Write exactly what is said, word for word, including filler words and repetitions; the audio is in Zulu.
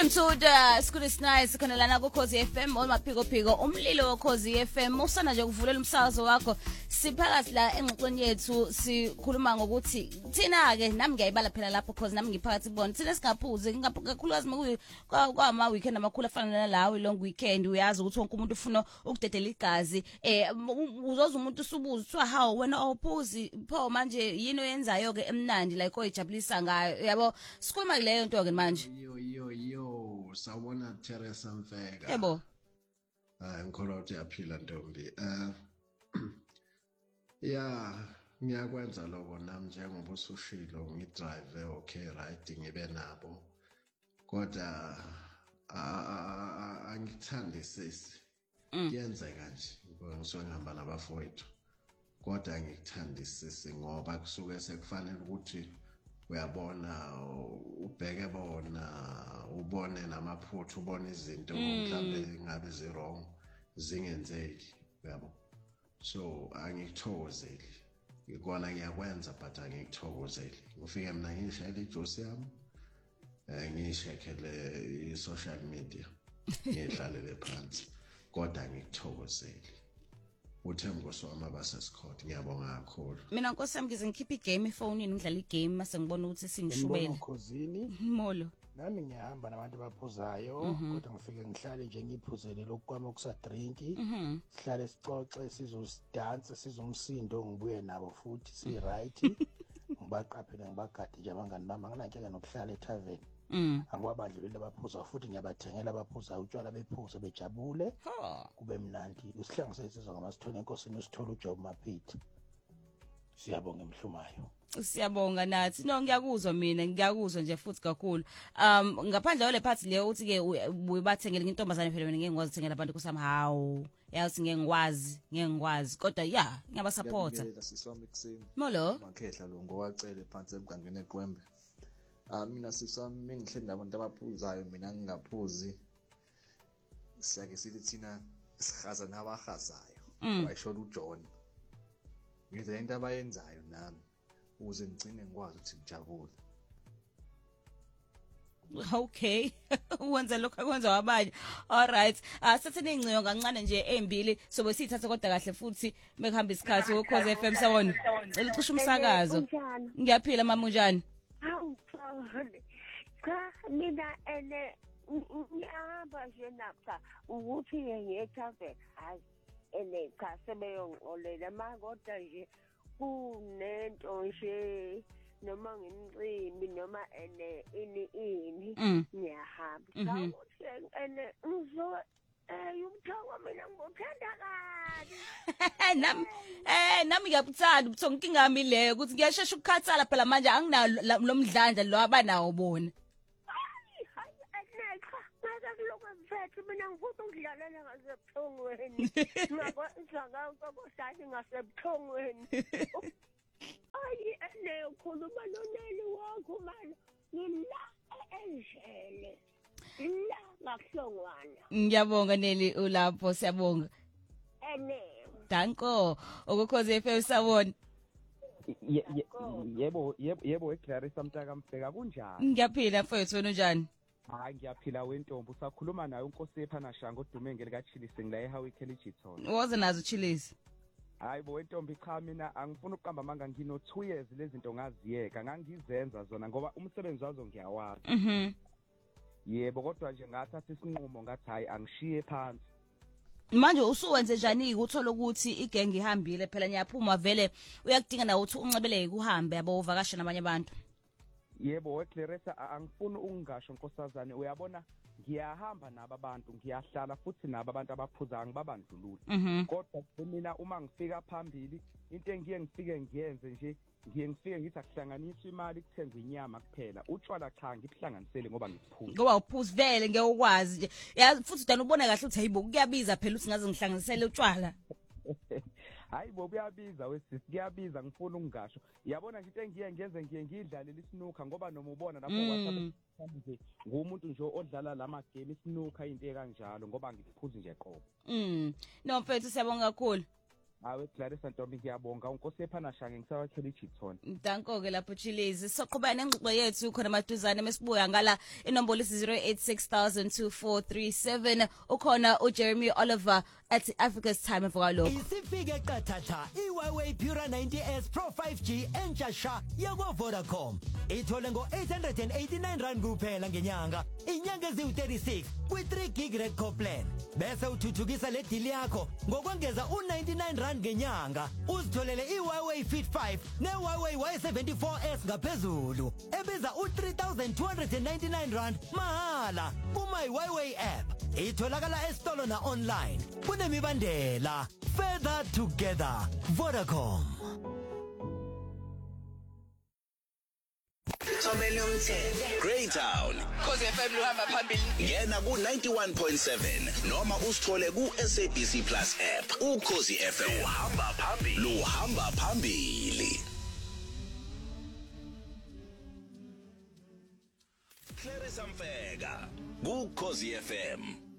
Welcome to the School is Nice khona lana ku Khosi F M olmaphiko phiko umlilo wa Khosi F M usana nje kuvulela umsakazo wakho siphakathi la engxoxweni yethu sikhuluma ngokuthi thina ke nami ngiyayibala phela lapho cause nami ngiphakathi kubona thina singaphuzi kakhulukazi makuyi kwama weekend amakhulu afana nalawo long weekend uyazi ukuthi wonke umuntu ufuna ukudedela igazi eh uzoza umuntu usubuza uthiwa how wena awuphuzi pho manje yini oyenzayo ke emnandi like oyijabulisa ngayo yabo sikhuluma kuleyo nto ke manje yo yo yo sawubona Teresa Mfeka yebo ah ngikholwa ukuthi yaphila ntombi eh ya ngiyakwenza lokho nami njengoba usushilo ngidrive okay right ngibe nabo kodwa angithandi sisi kuyenzeka nje ngisuke ngihamba nabafowethu kodwa ngikuthandi sisi ngoba kusuke sekufanele ukuthi uyabona ubheke bona ubone namaphuthu ubone izinto mhlawumbe ngabe zirong zingenzeki yabo so angikuthokozeli ngikona ngiyakwenza but angikuthokozeli ngifike mina ngishayela ijosi yami ngishekele i-social media ngidlalele phansi kodwa angikuthokozeli uThembo Swama baseScott ngiyabonga kakhulu mina nkosi yami ngize ngikhipha igame efonini ngidlala igame mase ngibona ukuthi singishubele Khosini molo nami ngiyahamba nabantu abaphuzayo kodwa ngifike ngihlale nje ngiphuzele lokwami okusadrinki sihlale sicoxe sizosidansa sizomsindo ngibuye nabo futhi si right ngibaqaphele ngibagadi nje abangani bami nginankinga nokuhlala etavern angwabadlulile abaphuza futhi ngiyabathengela abaphuza utshwala bephuza bejabule kube mnandi usihlangu sesizwe ngamasithole enkosini usithola uJob Maphithi siyabonga emhlumayo siyabonga nathi no ngiyakuzwa mina ngiyakuzwa nje futhi kakhulu um ngaphandle kwale part leyo uthi ke uyibathengele intombazane phela mina ngeke ngikwazi ukuthengela abantu kusami hawu yazi ngeke ngikwazi ngeke ngikwazi kodwa ya ngiyaba supporta siswami ekuseni molo makhehla lo ngowacele phansi emgangeni eQwembe ah mina siswami mengihleli nabantu abaphuzayo mina ngingaphuzi siyake sithi thina sihaza nabahazayo wayisho uJohn ngize into abayenzayo nami uze ngcine ngikwazi ukuthi ngijabule okay wenza lokho akwenza wabanye all right ah sithini ingciyo kancane nje embili sobe sithatha kodwa kahle futhi mekuhamba isikhathi ukhoze F M sawona cela ucishe umsakazo ngiyaphila mama unjani hawu cha mina ene ngiyahamba nje napha ukuthi ngiyethafe hayi ene cha sebeyongolela makodwa nje kunento nje noma ngimcimbi noma ene ini ini ngiyahamba ukuthi ene ngizo eh umthongo mina ngothanda kabi nami eh nami ngiyabuthanda ubuthongo ingami leyo ukuthi ngiyashesha ukukhathala phela manje anginalo lo mdlandla lo abanawo bona mfethu mina ngifuna ukudlalela ngasebuthongweni ngakwenza ngakho ngasebuthongweni ayi ene ukhuluma noneli wakho manje ngila enjele la ngakuhlongwana ngiyabonga Neli ulapho siyabonga ene danko ukukhoze F M sawona yebo yebo yebo eClarissa Mtaka Mfeka kunjani ngiyaphila mfethu wena unjani hayi ngiyaphila wentombi usakhuluma nayo unkosi ephana shanga odumenge lika Chilisi ngila eHawi Kellyton woze nazo Chilisi hayi bo wentombi cha mina angifuna ukuqamba manga ngino two years lezinto ngaziyeka ngangizenza zona ngoba umsebenzi wazo ngiyawazi mhm yebo kodwa nje ngathatha isinqumo ngathi hayi angishiye phansi manje usuwenze njani ukuthola ukuthi igenge ihambile phela nyaphuma vele uyakudinga nawe uthi uncebeleke uhambe yabo uvakasha nabanye abantu yebo weClarissa angifuni ukungasho nkosazane uyabona ngiyahamba naba bantu ngiyahlala futhi naba abantu abaphuza ngibabandlulule kodwa mina uma ngifika phambili into engiye ngifike ngiyenze nje ngiye ngifike ngithi akuhlanganiswa imali kuthengwa inyama kuphela utshwala cha ngikuhlanganisele ngoba ngiphuza ngoba uphuza vele ngeke ukwazi nje yazi futhi udana ubona kahle ukuthi hayibo kuyabiza phela ukuthi ngaze ngihlanganisele utshwala hayi bo kuyabiza wesisi kuyabiza ngifuna ukungasho yabona nje into engiye ngenze ngiye ngidlalele isinuka ngoba noma ubona lapho WhatsApp nje ngumuntu nje odlala lama game isinuka into ekanjalo ngoba ngikuphuza nje qobo mm no mfethu siyabonga kakhulu Awe Clarissa Ntombi ngiyabonga unkosi ephana shange ngisawakhela iJipton. Danko ke lapho Chilizi. Soqhubeka nengxoxo yethu khona maduzane mesibuya ngala inombolo zero eight six thousand two four three seven. Ukhona uJeremy Oliver at Africa's Time evakalo. Isifike qathatha iHuawei Pura ninety S Pro five G entsha yakwa Vodacom. Ithole ngo eight hundred eighty-nine rand kuphela ngenyanga. Inyanga eziwu thirty-six kwi three gig red core plan. Bese uthuthukisa le deal yakho ngokwongeza u ninety-nine rand ngenyanga. Uzitholele iHuawei Fit five neHuawei Y seventy-four S ngaphezulu. Ebiza u three thousand two hundred ninety-nine rand mahala kuma iHuawei app. Itholakala esitolo na online. Kunemibandela. Further together. Vodacom. Greytown Khosi F M luhamba phambili. ngena ku ninety-one point seven noma usithole ku S A B C Plus app. Ukhosi F M luhamba phambili. Luhamba phambili. Clarissa Mfeka ku Ukhosi F M.